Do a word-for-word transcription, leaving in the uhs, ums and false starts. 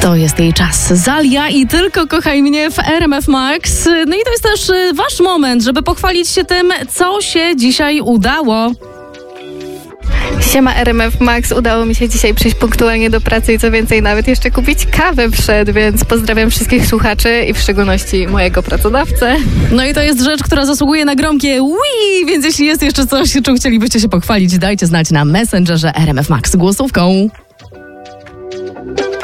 To jest jej czas. Zalia i Tylko kochaj mnie w R M F Max. No i to jest też wasz moment, żeby pochwalić się tym, co się dzisiaj udało. Siema R M F Max, udało mi się dzisiaj przyjść punktualnie do pracy i co więcej nawet jeszcze kupić kawę przed, więc pozdrawiam wszystkich słuchaczy i w szczególności mojego pracodawcę. No i to jest rzecz, która zasługuje na gromkie ui, więc jeśli jest jeszcze coś, czym chcielibyście się pochwalić, dajcie znać na Messengerze R M F Max głosówką.